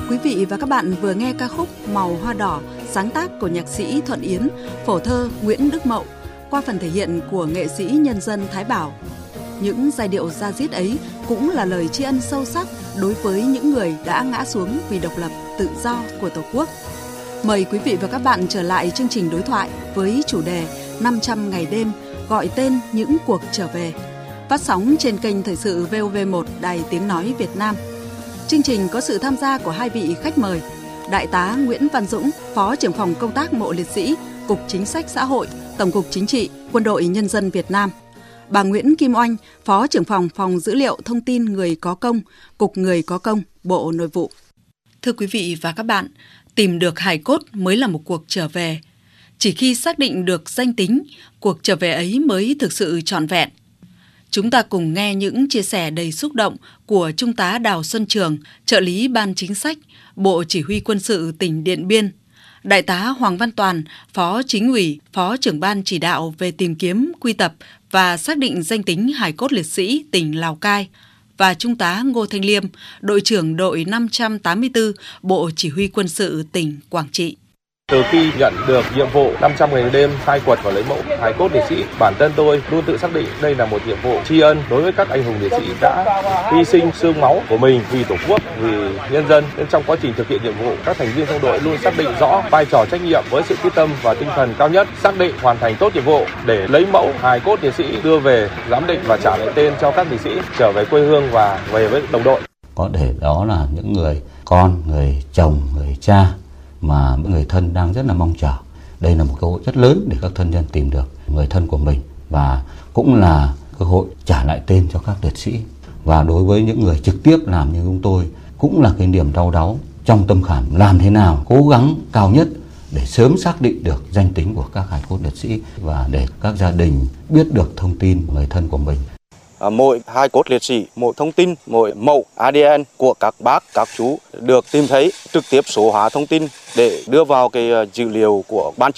Quý vị và các bạn vừa nghe ca khúc Màu Hoa Đỏ, sáng tác của nhạc sĩ Thuận Yến, phổ thơ Nguyễn Đức Mậu, qua phần thể hiện của nghệ sĩ nhân dân Thái Bảo. Những giai điệu da diết ấy cũng là lời tri ân sâu sắc đối với những người đã ngã xuống vì độc lập, tự do của Tổ quốc. Mời quý vị và các bạn trở lại chương trình đối thoại với chủ đề 500 ngày đêm, gọi tên những cuộc trở về. Phát sóng trên kênh Thời sự VOV1 Đài Tiếng Nói Việt Nam. Chương trình có sự tham gia của hai vị khách mời: Đại tá Nguyễn Văn Dũng, Phó trưởng phòng công tác mộ liệt sĩ, Cục Chính sách Xã hội, Tổng cục Chính trị, Quân đội Nhân dân Việt Nam; bà Nguyễn Kim Oanh, Phó trưởng phòng Phòng Dữ liệu Thông tin Người có công, Cục Người có công, Bộ Nội vụ. Thưa quý vị và các bạn, tìm được hài cốt mới là một cuộc trở về. Chỉ khi xác định được danh tính, cuộc trở về ấy mới thực sự trọn vẹn. Chúng ta cùng nghe những chia sẻ đầy xúc động của Trung tá Đào Xuân Trường, trợ lý Ban Chính sách, Bộ Chỉ huy Quân sự tỉnh Điện Biên; Đại tá Hoàng Văn Toàn, Phó Chính ủy, Phó trưởng Ban chỉ đạo về tìm kiếm, quy tập và xác định danh tính hài cốt liệt sĩ tỉnh Lào Cai; và Trung tá Ngô Thanh Liêm, đội trưởng đội 584, Bộ Chỉ huy Quân sự tỉnh Quảng Trị. Từ khi nhận được nhiệm vụ 500 ngày đêm khai quật và lấy mẫu hài cốt liệt sĩ, bản thân tôi luôn tự xác định đây là một nhiệm vụ tri ân đối với các anh hùng liệt sĩ đã hy sinh xương máu của mình vì Tổ quốc, vì nhân dân. Nên trong quá trình thực hiện nhiệm vụ, các thành viên trong đội luôn xác định rõ vai trò trách nhiệm với sự quyết tâm và tinh thần cao nhất, xác định hoàn thành tốt nhiệm vụ để lấy mẫu hài cốt liệt sĩ, đưa về giám định và trả lại tên cho các liệt sĩ trở về quê hương và về với đồng đội. Có thể đó là những người con, người chồng, người cha mà người thân đang rất là mong chờ. Đây là một cơ hội rất lớn để các thân nhân tìm được người thân của mình, và cũng là cơ hội trả lại tên cho các liệt sĩ. Và đối với những người trực tiếp làm như chúng tôi, cũng là cái niềm đau đáu trong tâm khảm, làm thế nào cố gắng cao nhất để sớm xác định được danh tính của các hài cốt liệt sĩ và để các gia đình biết được thông tin người thân của mình. Mỗi hài cốt liệt sĩ, mỗi thông tin, mỗi mẫu ADN của các bác, các chú được tìm thấy, trực tiếp số hóa thông tin để đưa vào cái dữ liệu của Ban